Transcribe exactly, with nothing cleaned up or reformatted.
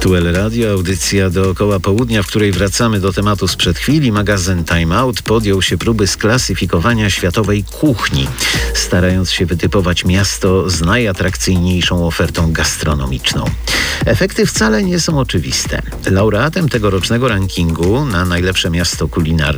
Tu El Radio, audycja dookoła południa, w której wracamy do tematu sprzed chwili. Magazyn Time Out podjął się próby sklasyfikowania światowej kuchni, starając się wytypować miasto z najatrakcyjniejszą ofertą gastronomiczną. Efekty wcale nie są oczywiste. Laureatem tegorocznego rankingu na najlepsze miasto kulinarne